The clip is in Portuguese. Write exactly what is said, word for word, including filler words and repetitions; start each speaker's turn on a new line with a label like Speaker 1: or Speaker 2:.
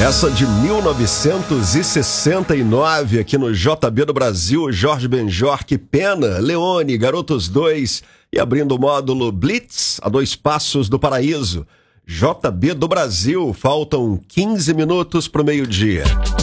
Speaker 1: Essa de mil novecentos e sessenta e nove, aqui no J B do Brasil, Jorge Benjor, Que Pena, Leone, Garotos dois, e abrindo o módulo Blitz, a dois passos do paraíso. J B do Brasil, faltam quinze minutos para o meio-dia.